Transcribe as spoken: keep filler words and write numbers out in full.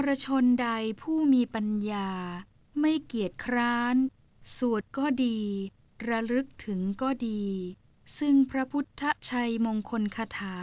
รชนใดผู้มีปัญญาไม่เกียจคร้านสวดก็ดีระลึกถึงก็ดีซึ่งพระพุทธชัยมงคลคาถา